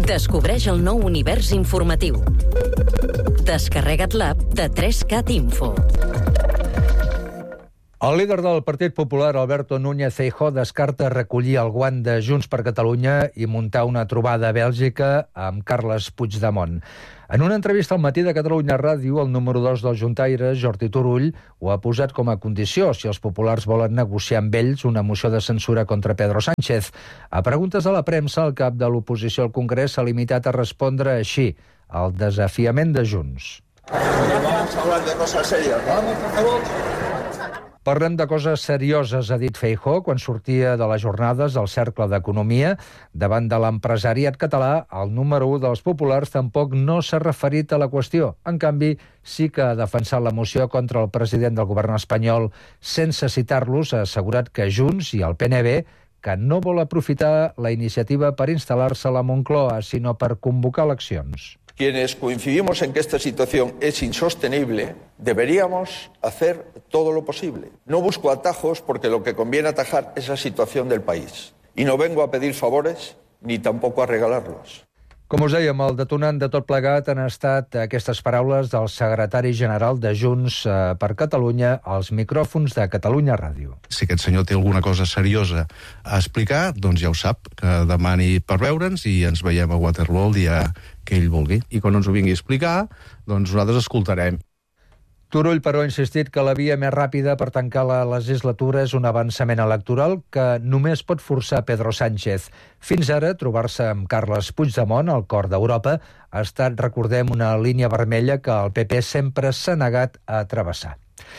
Descobreix el nou univers informatiu. Descarrega't l'app de 3CAT Info. El líder del Partit Popular, Alberto Núñez Feijóo, descarta recollir el guant de Junts per Catalunya i muntar una trobada a Bèlgica amb Carles Puigdemont. En una entrevista al Matí de Catalunya Ràdio, el número 2 del Juntaire, Jordi Turull, ho ha posat com a condició si els populars volen negociar amb ells una moció de censura contra Pedro Sánchez. A preguntes a la premsa, el cap de l'oposició al Congrés s'ha limitat a respondre així, al desafiament de Junts. Vamos a hablar de cosas serias. Vamos, por favor. Parlem de coses serioses, ha dit Feijóo quan sortia de les jornades del Cercle d'Economia. Davant de l'empresariat català, el número 1 dels populars tampoc no s'ha referit a la qüestió. En canvi, sí que ha defensat la moció contra el president del govern espanyol. Sense citar-los, ha assegurat que Junts i el PNB que no vol aprofitar la iniciativa per instal·lar-se a la Moncloa, sinó per convocar eleccions. Quienes coincidimos en que esta situación es insostenible, deberíamos hacer todo lo posible. No busco atajos porque lo que conviene atajar es la situación del país. Y no vengo a pedir favores ni tampoco a regalarlos. Com us dèiem, el detonant de tot plegat han estat aquestes paraules del secretari general de Junts per Catalunya als micròfons de Catalunya Ràdio. Si aquest senyor té alguna cosa seriosa a explicar, doncs ja ho sap, que demani per veure'ns i ens veiem a Waterloo el dia que ell vulgui. I quan ens ho vingui a explicar, doncs nosaltres escoltarem. Turull, però, ha insistit que la via més ràpida per tancar la legislatura és un avançament electoral que només pot forçar Pedro Sánchez. Fins ara, trobar-se amb Carles Puigdemont, al cor d'Europa, ha estat, recordem, una línia vermella que el PP sempre s'ha negat a travessar.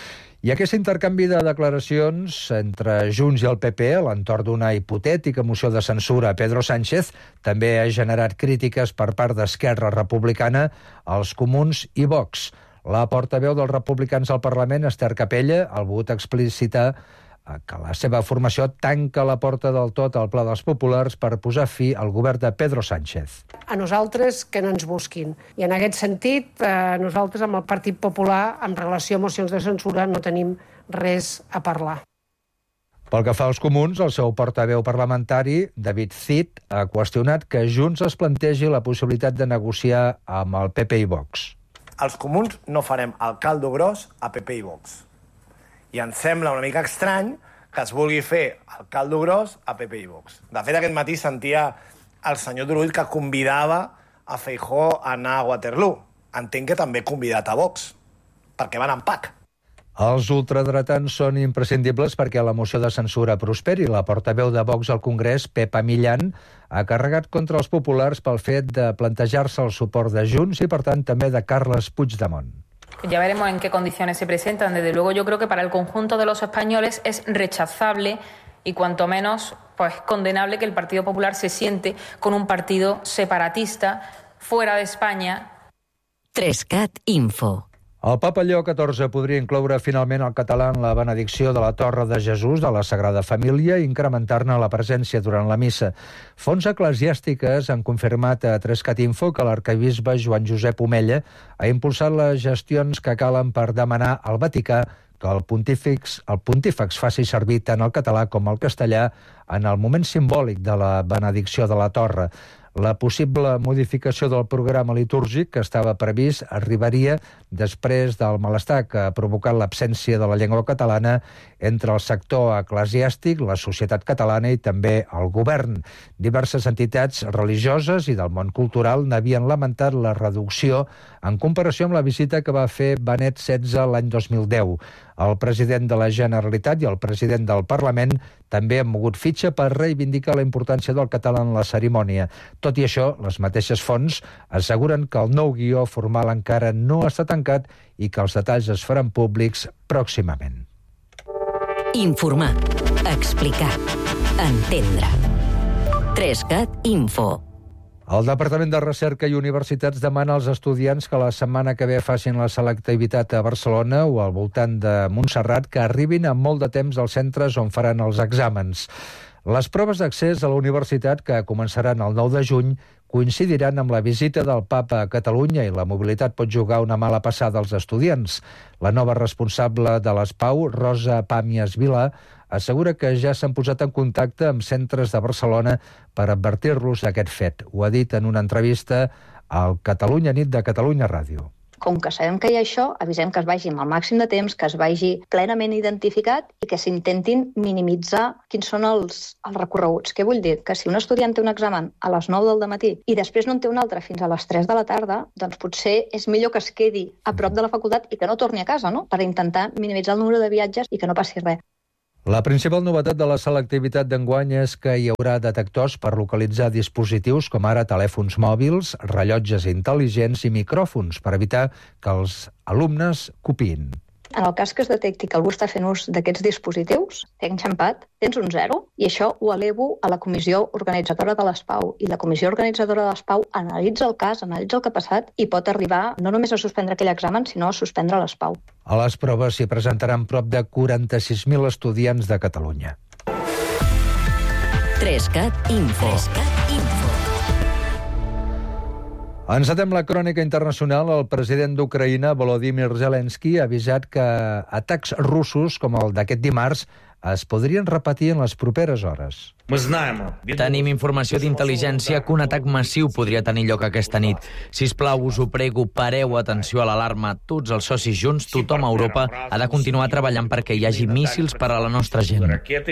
I aquest intercanvi de declaracions entre Junts i el PP a l'entorn d'una hipotètica moció de censura a Pedro Sánchez també ha generat crítiques per part d'Esquerra Republicana, els Comuns i Vox. La portaveu dels republicans al Parlament, Esther Capella, ha volgut explicitar que la seva formació tanca la porta del tot al Pla dels Populars per posar fi al govern de Pedro Sánchez. A nosaltres que no ens busquin. I en aquest sentit, nosaltres amb el Partit Popular, en relació a mocions de censura, no tenim res a parlar. Pel que fa als Comuns, el seu portaveu parlamentari, David Cid, ha qüestionat que Junts es plantegi la possibilitat de negociar amb el PP i Vox. Els comuns no farem el caldo gros a PP i Vox. I ens sembla una mica estrany que es vulgui fer el caldo gros a PP i Vox. De fet, aquest matí sentia el senyor Turull que convidava a Feijóo a anar a Waterloo. Entenc que també convidat a Vox, perquè van en pack. Els ultradretans són imprescindibles perquè la moció de censura prosperi. La portaveu de Vox al Congrés, Pepa Millán, ha carregat contra els populars pel fet de plantejar-se el suport de Junts i, per tant, també de Carles Puigdemont. Ya veremos en qué condiciones se presentan. Desde luego, yo creo que para el conjunto de los españoles es rechazable y cuanto menos condenable que el Partido Popular se siente con un partido separatista fuera de España. 3CAT Info. El papa Lleó XIV podria incloure finalment el català en la benedicció de la Torre de Jesús de la Sagrada Família i incrementar-ne la presència durant la missa. Fonts eclesiàstiques han confirmat a 3CAT Info que l'arquebisbe Joan Josep Omella ha impulsat les gestions que calen per demanar al Vaticà que el pontífex faci servir tant el català com el castellà en el moment simbòlic de la benedicció de la Torre. La possible modificació del programa litúrgic que estava previst arribaria després del malestar que ha provocat l'absència de la llengua catalana entre el sector eclesiàstic, la societat catalana i també el govern. Diverses entitats religioses i del món cultural n'havien lamentat la reducció en comparació amb la visita que va fer Benet XVI l'any 2010. El president de la Generalitat i el president del Parlament també han mogut fitxa per reivindicar la importància del català en la cerimònia. Tot i això, les mateixes fonts asseguren que el nou guió formal encara no està tancat i que els detalls es faran públics pròximament. Informar, explicar, entendre. 3CAT Info. El Departament de Recerca i Universitats demana als estudiants que la setmana que ve facin la selectivitat a Barcelona o al voltant de Montserrat que arribin amb molt de temps als centres on faran els exàmens. Les proves d'accés a la universitat, que començaran el 9 de juny, coincidiran amb la visita del Papa a Catalunya i la mobilitat pot jugar una mala passada als estudiants. La nova responsable de l'ESPAU, Rosa Pàmies Vilà, assegura que ja s'han posat en contacte amb centres de Barcelona per advertir-los d'aquest fet. Ho ha dit en una entrevista al Catalunya Nit de Catalunya Ràdio. Com que sabem que hi ha això, avisem que es vagi amb el màxim de temps, que es vagi plenament identificat i que s'intentin minimitzar quins són els recorreguts. Què vull dir? Que si un estudiant té un examen a les 9 del matí i després no en té un altre fins a les 3 de la tarda, doncs potser és millor que es quedi a prop de la facultat i que no torni a casa, no? Per intentar minimitzar el número de viatges i que no passi res. La principal novetat de la selectivitat d'enguany és que hi haurà detectors per localitzar dispositius com ara telèfons mòbils, rellotges intel·ligents i micròfons per evitar que els alumnes copiïn. En el cas que es detecti que algú està fent ús d'aquests dispositius, t'he enxampat, tens un 0, i això ho elevo a la comissió organitzadora de l'ESPAU. I la comissió organitzadora de l'ESPAU analitza el cas, analitza el que ha passat i pot arribar no només a suspendre aquell examen, sinó a suspendre l'ESPAU. A les proves s'hi presentaran prop de 46.000 estudiants de Catalunya. 3CAT Info. Encetem la crònica internacional. El president d'Ucraïna, Volodymyr Zelensky, ha avisat que atacs russos com el d'aquest dimarts es podrien repetir en les properes hores. Tenim informació d'intel·ligència que un atac massiu podria tenir lloc aquesta nit. Sisplau, us ho prego, pareu atenció a l'alarma. Tots els socis junts, tothom a Europa, ha de continuar treballant perquè hi hagi míssils per a la nostra gent.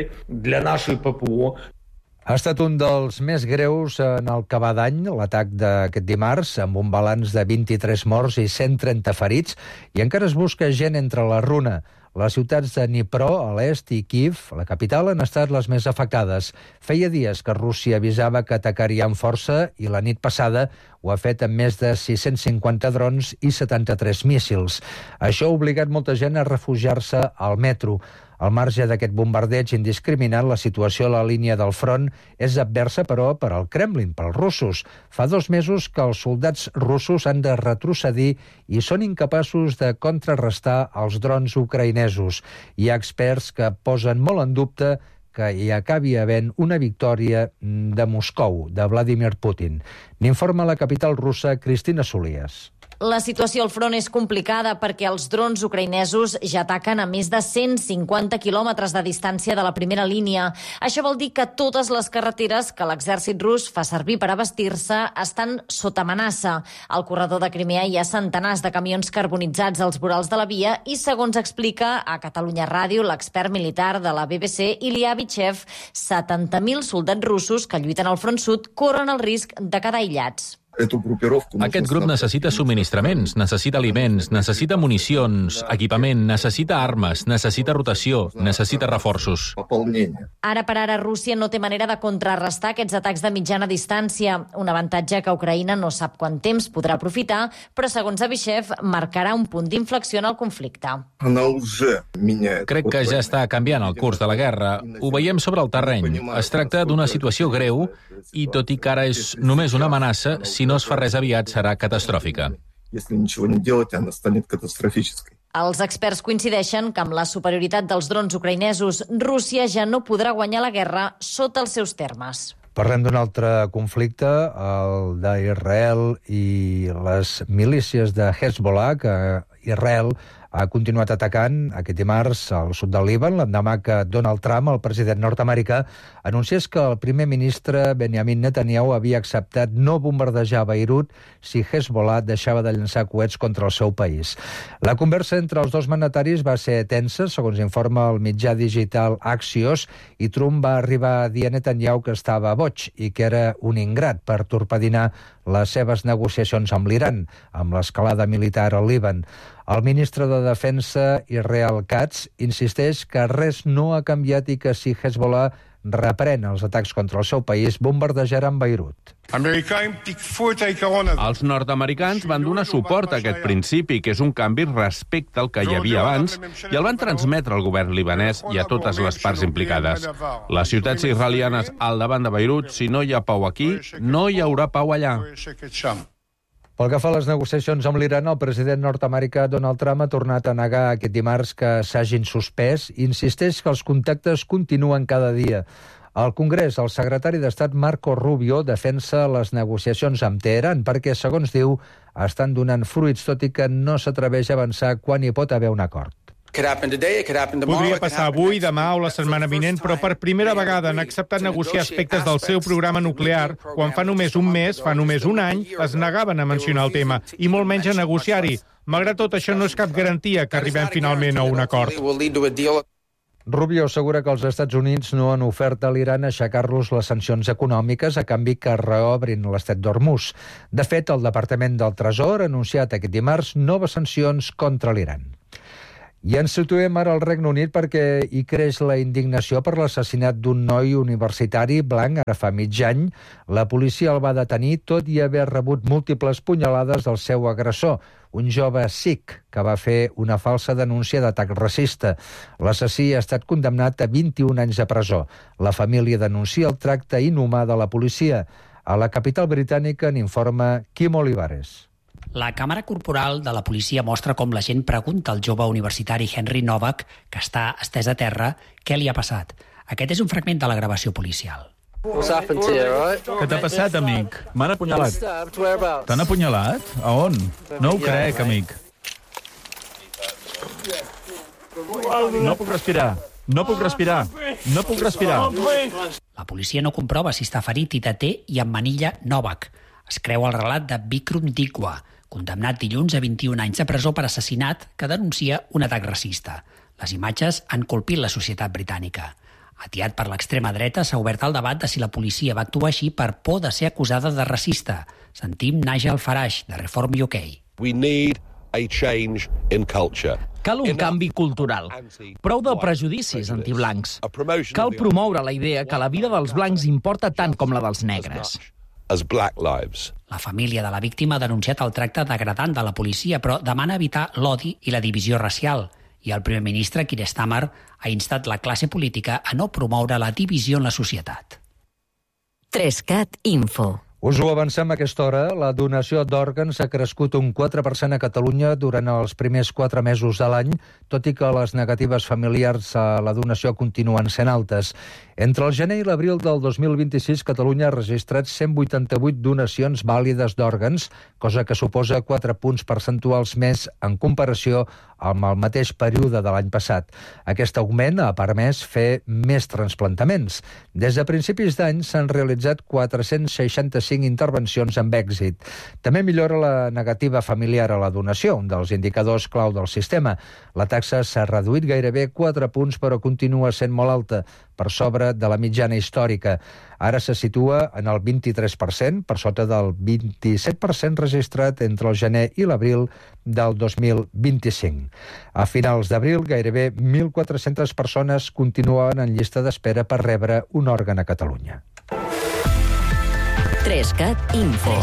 Ha estat un dels més greus en el que va d'any, l'atac d'aquest dimarts, amb un balanç de 23 morts i 130 ferits, i encara es busca gent entre la runa. Les ciutats de Dnipro, a l'est, i Kiev, la capital, han estat les més afectades. Feia dies que Rússia avisava que atacaria amb força i la nit passada ho ha fet amb més de 650 drons i 73 míssils. Això ha obligat molta gent a refugiar-se al metro. Al marge d'aquest bombardeig indiscriminat, la situació a la línia del front és adversa, però, per al Kremlin, pels russos. Fa 2 mesos que els soldats russos han de retrocedir i són incapaços de contrarrestar els drons ucraïnesos. Hi ha experts que posen molt en dubte que hi acabi havent una victòria de Moscou, de Vladimir Putin. N'informa la capital russa, Cristina Solies. La situació al front és complicada perquè els drons ucraïnesos ja ataquen a més de 150 quilòmetres de distància de la primera línia. Això vol dir que totes les carreteres que l'exèrcit rus fa servir per abastir-se estan sota amenaça. Al corredor de Crimea hi ha centenars de camions carbonitzats als vorals de la via i, segons explica a Catalunya Ràdio l'expert militar de la BBC, Ilya Vichev, 70.000 soldats russos que lluiten al front sud corren el risc de quedar aïllats. Aquest grup necessita subministraments, necessita aliments, necessita municions, equipament, necessita armes, necessita rotació, necessita reforços. Ara per ara Rússia no té manera de contrarrestar aquests atacs de mitjana distància, un avantatge que Ucraïna no sap quant temps podrà aprofitar, però segons Avishev marcarà un punt d'inflexió en el conflicte. Crec que ja està canviant el curs de la guerra. Ho veiem sobre el terreny. Es tracta d'una situació greu i, tot i que ara és només una amenaça, si no es fa res aviat, serà catastròfica. Els experts coincideixen que amb la superioritat dels drons ucraïnesos, Rússia ja no podrà guanyar la guerra sota els seus termes. Parlem d'un altre conflicte, el d'Israel i les milícies de Hezbollah, que Israel ha continuat atacant aquest dimarts al sud del Líban, l'endemà que Donald Trump, el president nord-americà, anunciés que el primer ministre Benjamin Netanyahu havia acceptat no bombardejar Beirut si Hezbollah deixava de llançar coets contra el seu país. La conversa entre els dos mandataris va ser tensa, segons informa el mitjà digital Axios, i Trump va arribar a dir a Netanyahu que estava boig i que era un ingrat per torpedinar les seves negociacions amb l'Iran, amb l'escalada militar al Líban. El ministre de Defensa, Israel Katz, insisteix que res no ha canviat i que si Hezbollah reprèn els atacs contra el seu país, bombardejaran Beirut. Els nord-americans van donar suport a aquest principi, que és un canvi respecte al que hi havia abans, i el van transmetre al govern libanès i a totes les parts implicades. Les ciutats israelianes al davant de Beirut, si no hi ha pau aquí, no hi haurà pau allà. Pel que fa a les negociacions amb l'Iran, el president nord-americà Donald Trump ha tornat a negar aquest dimarts que s'hagin suspès i insisteix que els contactes continuen cada dia. Al Congrés, el secretari d'Estat Marco Rubio defensa les negociacions amb Teheran perquè, segons diu, estan donant fruits, tot i que no s'atreveix a avançar quan hi pot haver un acord. Podria passar avui, demà o la setmana vinent, però per primera vegada han acceptat negociar aspectes del seu programa nuclear, quan fa només un mes, fa només un any, es negaven a mencionar el tema, i molt menys a negociar-hi. Malgrat tot, això no és cap garantia que arribem finalment a un acord. Rubio assegura que els Estats Units no han ofert a l'Iran aixecar-los les sancions econòmiques a canvi que reobrin l'estret d'Hormuz. De fet, el Departament del Tresor ha anunciat aquest dimarts noves sancions contra l'Iran. I ens situem ara al Regne Unit perquè hi creix la indignació per l'assassinat d'un noi universitari blanc ara fa mig any. La policia el va detenir tot i haver rebut múltiples punyalades del seu agressor, un jove sikh que va fer una falsa denúncia d'atac racista. L'assassí ha estat condemnat a 21 anys de presó. La família denuncia el tracte inhumà de la policia. A la capital britànica n'informa Quim Olivares. La càmera corporal de la policia mostra com la gent pregunta al jove universitari Henry Novak, que està estès a terra, què li ha passat. Aquest és un fragment de la gravació policial. Què t'ha passat, amic? M'han apunyalat. T'han apunyalat? A on? No ho crec, amic. No puc respirar. No puc respirar. No puc respirar. La policia no comprova si està ferit i deté i emmanilla Novak. Es creu el relat de Bikram Dikwa, condemnat dilluns a 21 anys de presó per assassinat, que denuncia un atac racista. Les imatges han colpit la societat britànica. Atiat per l'extrema dreta, s'ha obert el debat de si la policia va actuar així per por de ser acusada de racista. Sentim Nigel Farage, de Reform UK. We need a change in culture. Cal un canvi cultural. Prou de prejudicis antiblancs. Cal promoure la idea que la vida dels blancs importa tant com la dels negres. La família de la víctima ha denunciat el tracte degradant de la policia, però demana evitar l'odi i la divisió racial. I el primer ministre, Keir Starmer, ha instat la classe política a no promoure la divisió en la societat. 3CAT Info. Us ho avancem a aquesta hora. La donació d'òrgans ha crescut un 4% a Catalunya durant els primers 4 mesos de l'any, tot i que les negatives familiars a la donació continuen sent altes. Entre el gener i l'abril del 2026, Catalunya ha registrat 188 donacions vàlides d'òrgans, cosa que suposa 4 punts percentuals més en comparació amb el mateix període de l'any passat. Aquest augment ha permès fer més transplantaments. Des de principis d'any s'han realitzat 465 intervencions amb èxit. També millora la negativa familiar a la donació, un dels indicadors clau del sistema. La taxa s'ha reduït gairebé 4 punts, però continua sent molt alta, per sobre de la mitjana històrica. Ara se situa en el 23%, per sota del 27% registrat entre el gener i l'abril del 2025. A finals d'abril, gairebé 1.400 persones continuaven en llista d'espera per rebre un òrgan a Catalunya. 3CAT Info.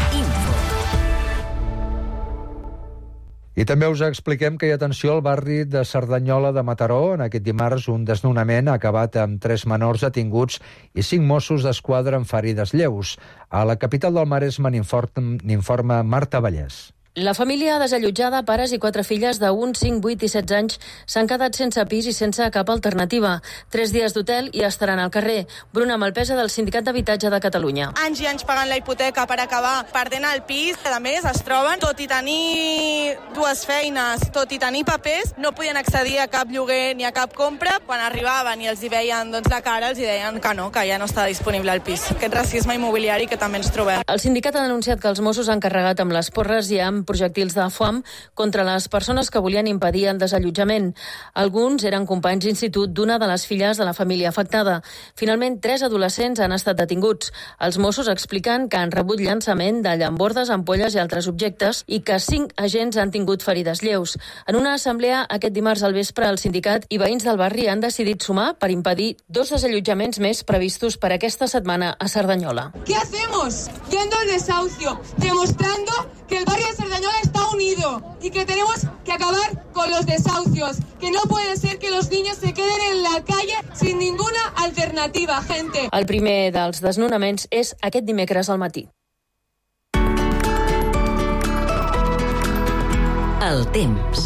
I també us expliquem que hi ha atenció al barri de Cerdanyola de Mataró. En aquest dimarts un desnonament ha acabat amb 3 menors detinguts i 5 Mossos d'Esquadra amb ferides lleus. A la capital del Maresme n'informa Marta Vallès. La família desallotjada, pares i 4 filles de 1, 5, 8 i 16 anys, s'han quedat sense pis i sense cap alternativa. 3 dies d'hotel i estaran al carrer. Bruna Malpesa, del Sindicat d'Habitatge de Catalunya. Anys i anys pagant la hipoteca per acabar perdent el pis. A més, es troben, tot i tenir 2 feines, tot i tenir papers, no podien accedir a cap lloguer ni a cap compra. Quan arribaven i els hi veien la cara, els hi deien que no, que ja no està disponible el pis. Aquest racisme immobiliari que també ens trobem. El sindicat ha denunciat que els Mossos han carregat amb les porres i amb projectils de foam contra les persones que volien impedir el desallotjament. Alguns eren companys d'institut d'una de les filles de la família afectada. Finalment, 3 adolescents han estat detinguts. Els Mossos expliquen que han rebut llançament de llambordes, ampolles i altres objectes i que 5 agents han tingut ferides lleus. En una assemblea aquest dimarts al vespre, el sindicat i veïns del barri han decidit sumar per impedir 2 desallotjaments més previstos per aquesta setmana a Cerdanyola. ¿Qué hacemos? Yendo al desahucio, demostrando que el barrio de Cerdanyola está unido y que tenemos que acabar con los desahucios, que no puede ser que los niños se queden en la calle sin ninguna alternativa, gente. El primer dels desnonaments és aquest dimecres al matí. El temps.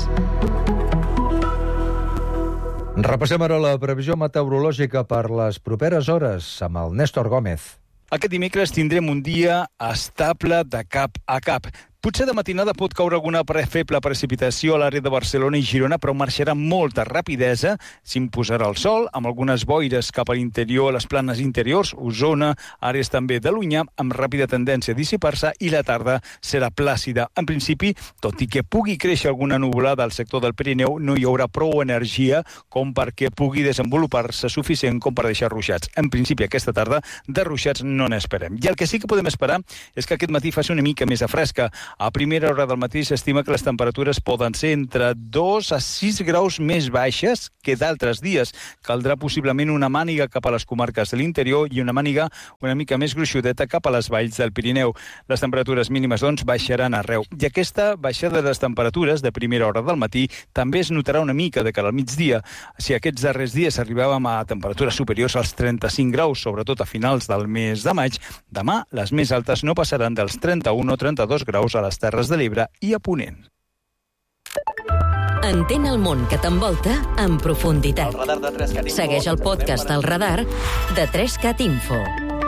Repassem ara la previsió meteorològica per les properes hores amb el Néstor Gómez. Aquest dimecres tindrem un dia estable de cap a cap. Potser de matinada pot caure alguna feble precipitació a l'àrea de Barcelona i Girona, però marxarà amb molta rapidesa, s'imposarà el sol, amb algunes boires cap a l'interior, a les planes interiors, Osona, àrees també de l'Unyà, amb ràpida tendència a dissipar-se, i la tarda serà plàcida. En principi, tot i que pugui créixer alguna nuvolada al sector del Pirineu, no hi haurà prou energia com perquè pugui desenvolupar-se suficient com per deixar ruixats. En principi, aquesta tarda, de ruixats no n'esperem. I el que sí que podem esperar és que aquest matí faci una mica més de fresca. A primera hora del matí s'estima que les temperatures poden ser entre 2 a 6 graus més baixes que d'altres dies. Caldrà possiblement una màniga cap a les comarques de l'interior i una màniga una mica més gruixudeta cap a les valls del Pirineu. Les temperatures mínimes, doncs, baixaran arreu. I aquesta baixada de les temperatures de primera hora del matí també es notarà una mica de cara al migdia. Si aquests darrers dies arribàvem a temperatures superiors als 35 graus, sobretot a finals del mes de maig, demà les més altes no passaran dels 31 o 32 graus a les Terres de l'Ebre i a Ponent. Entén el món que t'envolta en profunditat. Segueix el podcast El Radar de 3CAT Info.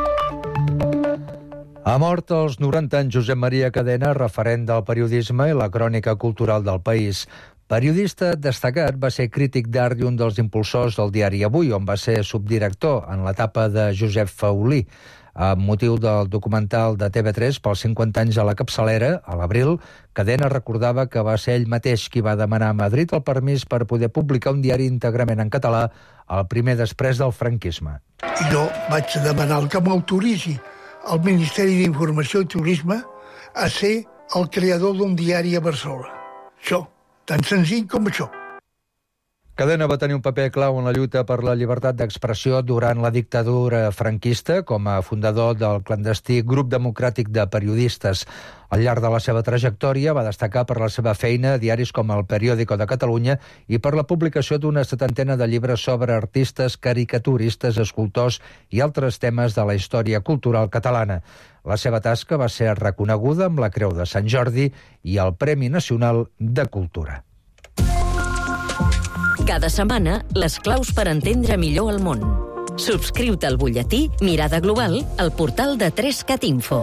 Ha mort als 90 anys Josep Maria Cadena, referent del periodisme i la crònica cultural del país. Periodista destacat, va ser crític d'art i un dels impulsors del diari Avui, on va ser subdirector en l'etapa de Josep Faulí. Amb motiu del documental de TV3 pels 50 anys a la capçalera, a l'abril, Cadena recordava que va ser ell mateix qui va demanar a Madrid el permís per poder publicar un diari íntegrament en català, el primer després del franquisme. I jo vaig demanar que m'autoritzi al Ministeri d'Informació i Turisme a ser el creador d'un diari a Barcelona. Això, tan senzill com això. Cadena va tenir un paper clau en la lluita per la llibertat d'expressió durant la dictadura franquista com a fundador del clandestí Grup Democràtic de Periodistes. Al llarg de la seva trajectòria va destacar per la seva feina a diaris com El Periódico de Catalunya i per la publicació d'una 70ena de llibres sobre artistes, caricaturistes, escultors i altres temes de la història cultural catalana. La seva tasca va ser reconeguda amb la Creu de Sant Jordi i el Premi Nacional de Cultura. Cada setmana, les claus per entendre millor el món. Subscriu-te al butlletí Mirada Global al portal de 3CAT Info.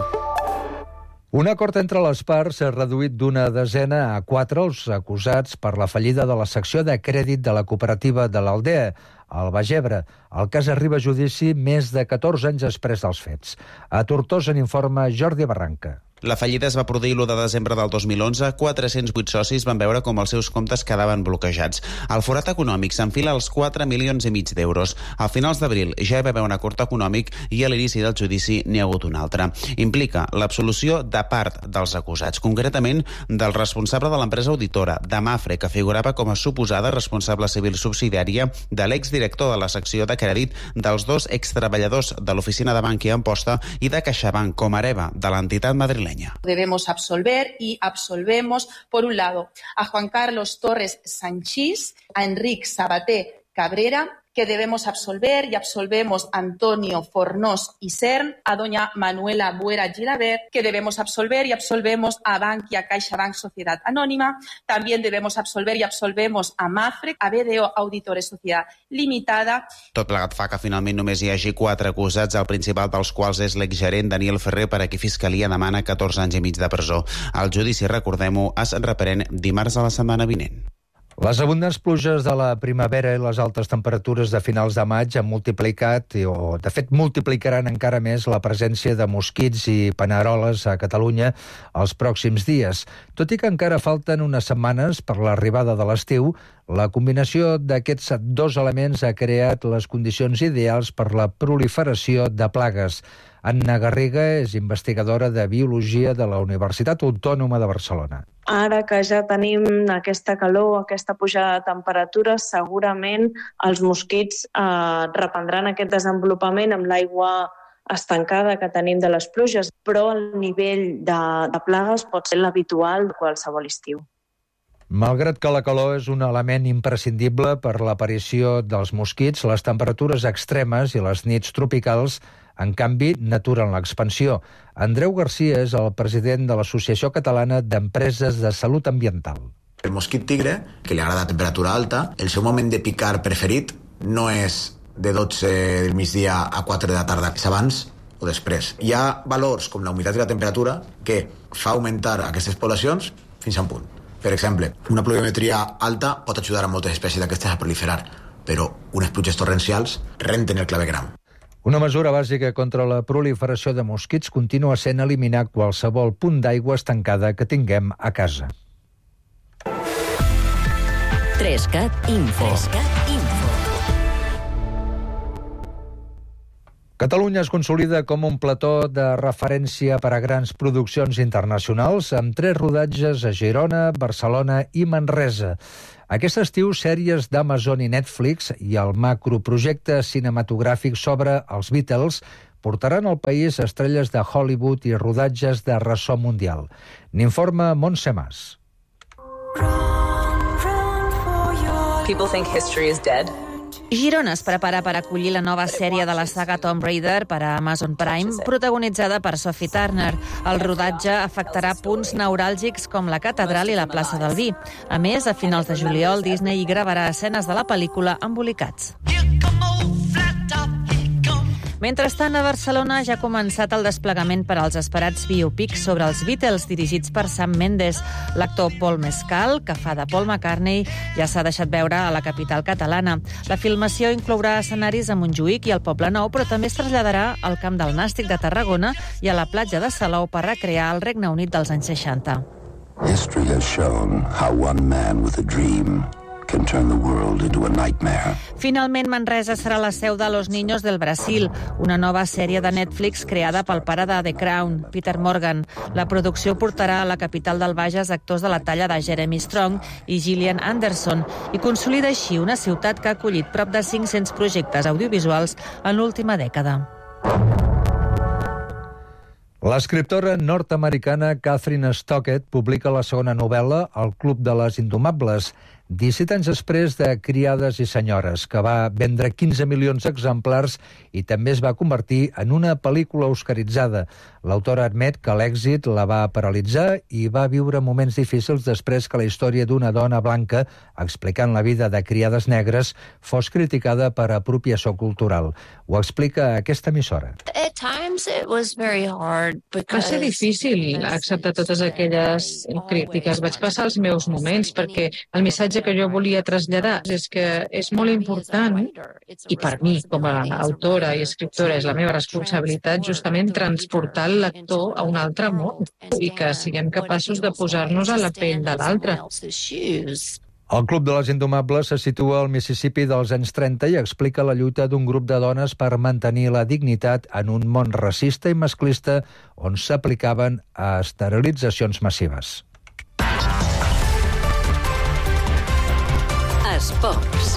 Un acord entre les parts s'ha reduït d'una desena a 4 els acusats per la fallida de la secció de crèdit de la cooperativa de l'Aldea, al Baix Ebre. El cas arriba a judici més de 14 anys després dels fets. A Tortosa n'informa Jordi Barranca. La fallida es va produir l'1 de desembre del 2011. 408 socis van veure com els seus comptes quedaven bloquejats. El forat econòmic s'enfila als 4,5 milions d'euros. A finals d'abril ja hi va haver un acord econòmic i a l'inici del judici n'hi ha hagut un altre. Implica l'absolució de part dels acusats, concretament del responsable de l'empresa auditora, de Mafre, que figurava com a suposada responsable civil subsidiària de l'exdirector de la secció de crèdit, dels 2 extreballadors de l'oficina de Bankia a Amposta i de CaixaBank com a hereva de l'entitat madrilenya. Debemos absolver y absolvemos, por un lado, a Juan Carlos Torres Sanchís, a Enric Sabater Cabrera, que debemos absolver y absolvemos a Antonio Fornós y Cern, a doña Manuela Buera Gilabert, que debemos absolver y absolvemos a Bankia CaixaBank Sociedad Anónima, también debemos absolver y absolvemos a Mafre, a BDO Auditores Sociedad Limitada. Tot plegat fa que finalment només hi hagi 4 acusats, el principal dels quals és l'exgerent Daniel Ferrer, per a qui Fiscalia demana 14 anys i mig de presó. El judici, recordem-ho, es reprèn dimarts de la setmana vinent. Les abundants pluges de la primavera i les altes temperatures de finals de maig han multiplicat, o de fet multiplicaran encara més la presència de mosquits i paneroles a Catalunya els pròxims dies. Tot i que encara falten unes setmanes per l'arribada de l'estiu, la combinació d'aquests 2 elements ha creat les condicions ideals per la proliferació de plagues. Anna Garriga és investigadora de Biologia de la Universitat Autònoma de Barcelona. Ara que ja tenim aquesta calor, aquesta pujada de temperatures, segurament els mosquits reprendran aquest desenvolupament amb l'aigua estancada que tenim de les pluges, però el nivell de plagues pot ser l'habitual de qualsevol estiu. Malgrat que la calor és un element imprescindible per l'aparició dels mosquits, les temperatures extremes i les nits tropicals, en canvi, naturen l'expansió. Andreu Garcia és el president de l'Associació Catalana d'Empreses de Salut Ambiental. El mosquit tigre, que li agrada temperatura alta, el seu moment de picar preferit no és de 12 del migdia a 4 de la tarda, és abans, o després. Hi ha valors com la humitat i la temperatura que fa augmentar aquestes poblacions fins a un punt. Per exemple, una pluviometria alta pot ajudar a moltes espècies d'aquestes a proliferar, però unes pluges torrencials renten el clavegram. Una mesura bàsica contra la proliferació de mosquits continua sent eliminar qualsevol punt d'aigua estancada que tinguem a casa. 3CAT Info. Catalunya es consolida com un plató de referència per a grans produccions internacionals amb 3 rodatges a Girona, Barcelona i Manresa. Aquest estiu, sèries d'Amazon i Netflix i el macroprojecte cinematogràfic sobre els Beatles portaran al país estrelles de Hollywood i rodatges de ressò mundial. N'informa Montse Mas. People think history is dead. Girona es prepara per acollir la nova sèrie de la saga Tomb Raider per a Amazon Prime, protagonitzada per Sophie Turner. El rodatge afectarà punts neuràlgics com la catedral i la plaça del Vi. A més, a finals de juliol, Disney hi gravarà escenes de la pel·lícula embolicats. Mentrestant, a Barcelona ja ha començat el desplegament per als esperats biopics sobre els Beatles, dirigits per Sam Mendes. L'actor Paul Mescal, que fa de Paul McCartney, ja s'ha deixat veure a la capital catalana. La filmació inclourà escenaris a Montjuïc i al Poble Nou, però també es traslladarà al Camp del Nàstic de Tarragona i a la platja de Salou per recrear el Regne Unit dels anys 60. History has shown how one man with a dream can turn the world into a nightmare. Finalment, Manresa serà la seu de Los Niños del Brasil, una nova sèrie de Netflix creada pel pare de The Crown, Peter Morgan. La producció portarà a la capital del Bages actors de la talla de Jeremy Strong i Gillian Anderson i consolida així una ciutat que ha acollit prop de 500 projectes audiovisuals en l'última dècada. L'escriptora nord-americana Catherine Stockett publica la segona novel·la, El club de les indomables, 17 anys després de Criades i senyores, que va vendre 15 milions d'exemplars i també es va convertir en una pel·lícula oscaritzada. L'autora admet que l'èxit la va paralitzar i va viure moments difícils després que la història d'una dona blanca, explicant la vida de criades negres, fos criticada per apropiació cultural. Ho explica aquesta emissora. Va ser difícil acceptar totes aquelles crítiques. Vaig passar els meus moments perquè el missatge que jo volia traslladar és que és molt important, i per mi, com a autora i escriptora, és la meva responsabilitat justament transportar el lector a un altre món i que siguem capaços de posar-nos a la pell de l'altre. El Club de les Indomables se situa al Mississippi dels anys 30 i explica la lluita d'un grup de dones per mantenir la dignitat en un món racista i masclista on s'aplicaven esterilitzacions massives. Esports.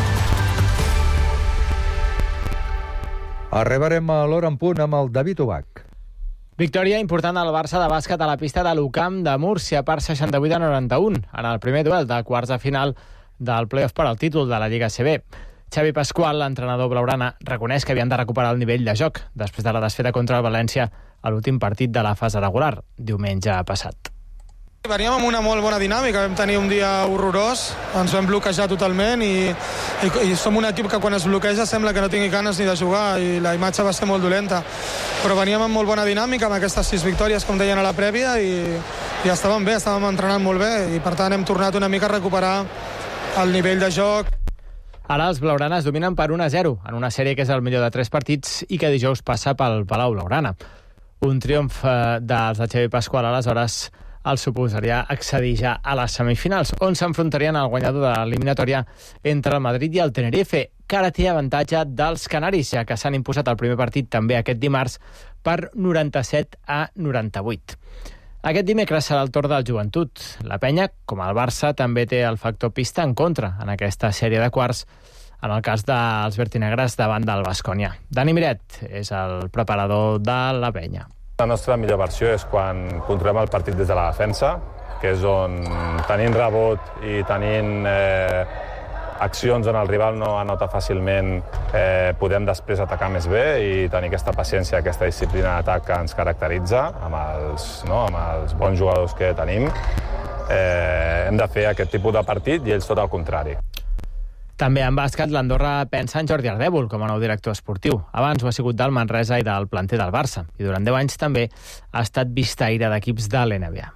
Arribarem a l'hora en punt amb el David Ubach. Victòria important al Barça de bàsquet a la pista de l'UCAM de Múrcia per 68-91 en el primer duel de quarts de final del play-off per al títol de la Lliga CB. Xavi Pasqual, l'entrenador blaugrana, reconeix que havien de recuperar el nivell de joc després de la desfeta contra el València a l'últim partit de la fase regular, diumenge passat. Veníem amb una molt bona dinàmica, vam tenir un dia horrorós, ens vam bloquejar totalment i som un equip que quan es bloqueja sembla que no tingui ganes ni de jugar i la imatge va ser molt dolenta. Però veníem amb molt bona dinàmica, amb aquestes 6 victòries, com deien a la prèvia, i estàvem bé, estàvem entrenant molt bé i per tant hem tornat una mica a recuperar el nivell de joc. Ara els blaugranes dominen per 1-0 en una sèrie que és el millor de 3 partits i que dijous passa pel Palau Blaugrana. Un triomf dels de Xavi Pasqual aleshores el suposaria accedir ja a les semifinals, on s'enfrontarien al guanyador de l'eliminatòria entre el Madrid i el Tenerife, que ara té avantatge dels canaris, ja que s'han imposat el primer partit també aquest dimarts per 97-98. Aquest dimecres serà el torn del Joventut. La penya, com el Barça, també té el factor pista en contra en aquesta sèrie de quarts, en el cas dels vertinegres davant del Baskonia. Dani Miret és el preparador de la penya. La nostra millor versió és quan controlem el partit des de la defensa, que és on tenint rebot i tenint accions on el rival no anota fàcilment, podem després atacar més bé i tenir aquesta paciència, aquesta disciplina d'atac que ens caracteritza amb els bons jugadors que tenim. Hem de fer aquest tipus de partit i ells tot el contrari. També en bàsquet, l'Andorra pensa en Jordi Ardèvol com a nou director esportiu. Abans ho ha sigut del Manresa i del planter del Barça. I durant 10 anys també ha estat vistaire d'equips de l'NBA.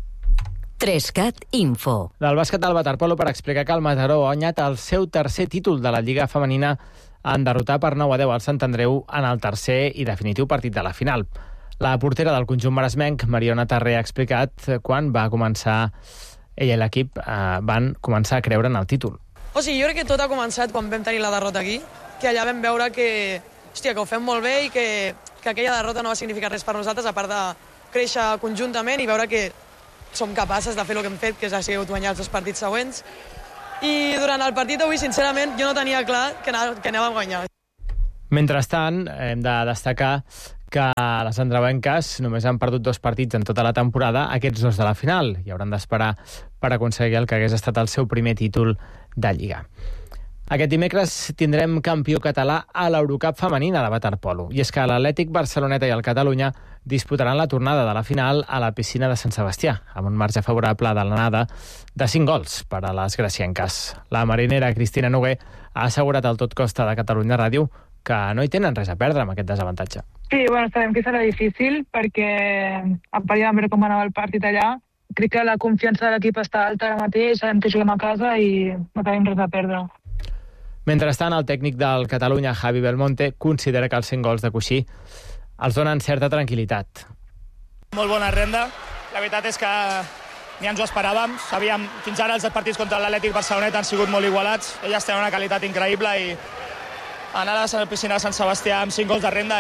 3CAT Info. Del bàsquet del waterpolo per explicar que el Mataró ha guanyat el seu tercer títol de la Lliga Femenina en derrotar per 9-10 al Sant Andreu en el tercer i definitiu partit de la final. La portera del conjunt maresmenc, Mariona Tarré, ha explicat quan va començar ella i l'equip van començar a creure en el títol. O sigui, jo crec que tot ha començat quan vam tenir la derrota aquí, que allà vam veure que ho fem molt bé i que aquella derrota no va significar res per nosaltres, a part de créixer conjuntament i veure que som capaces de fer el que hem fet, que ha sigut guanyar els 2 partits següents. I durant el partit d'avui, sincerament, jo no tenia clar que anàvem a guanyar. Mentrestant, hem de destacar que les andreuenques només han perdut 2 partits en tota la temporada, aquests 2 de la final, i hauran d'esperar per aconseguir el que hagués estat el seu primer títol de Lliga. Aquest dimecres tindrem campió català a l'Eurocup femenina de waterpolo, i és que l'Atlètic Barceloneta i el Catalunya disputaran la tornada de la final a la piscina de Sant Sebastià, amb un marge favorable de l'anada de 5 gols per a les gracienques. La marinera Cristina Noguer ha assegurat al Tot Costa de Catalunya Ràdio que no hi tenen res a perdre amb aquest desavantatge. Sí, bueno, sabem que serà difícil perquè a part de veure com anava el partit allà, crec que la confiança de l'equip està alta ara mateix, sabem que juguem a casa i no tenim res a perdre. Mentrestant, el tècnic del Catalunya, Javi Belmonte, considera que els 5 gols de Cuixí els donen certa tranquil·litat. Molt bona renda. La veritat és que ni ens ho esperàvem. Sabíem, fins ara els partits contra l'Atlètic Barceloneta han sigut molt igualats. Elles tenen una qualitat increïble i anar a la piscina de Sant Sebastià amb 5 gols de renda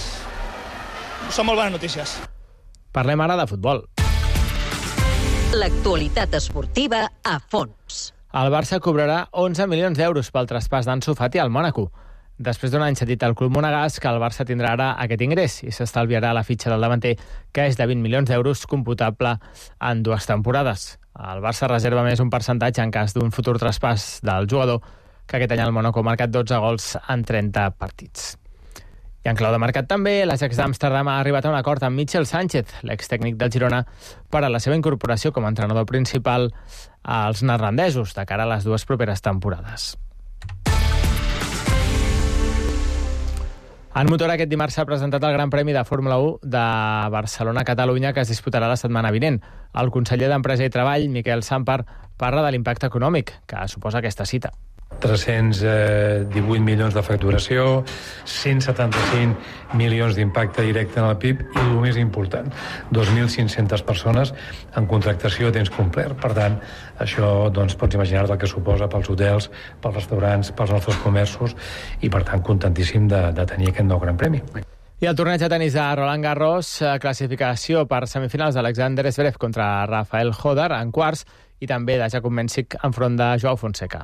són molt bones notícies. Parlem ara de futbol. L'actualitat esportiva a fons. El Barça cobrarà 11 milions d'euros pel traspàs d'Ansu Fati al Mònaco. Després d'un any cedit al club monegasc, el Barça tindrà ara aquest ingrés i s'estalviarà la fitxa del davanter, que és de 20 milions d'euros computable en 2 temporades. El Barça reserva més un percentatge en cas d'un futur traspàs del jugador, que aquest any el Mònaco ha marcat 12 gols en 30 partits. I en clau de mercat també, l'Ajax d'Amsterdam ha arribat a un acord amb Michel Sánchez, l'extècnic del Girona, per a la seva incorporació com a entrenador principal als neerlandesos de cara a les 2 properes temporades. En motor, aquest dimarts s'ha presentat el Gran Premi de Fórmula 1 de Barcelona-Catalunya, que es disputarà la setmana vinent. El conseller d'Empresa i Treball, Miquel Sampar, parla de l'impacte econòmic que suposa aquesta cita. 318 milions de facturació, 175 milions d'impacte directe en el PIB i, el més important, 2.500 persones en contractació a temps complet. Per tant, això pots imaginar el que suposa pels hotels, pels restaurants, pels nostres comerços i, per tant, contentíssim de tenir aquest nou Gran Premi. I el torneig de tenis de Roland Garros, classificació per semifinals d'Alexander Zverev contra Rafael Hodar en quarts i també de Jakub Mensik enfront de Joao Fonseca.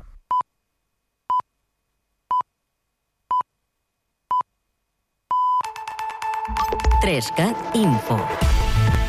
Trescat Info.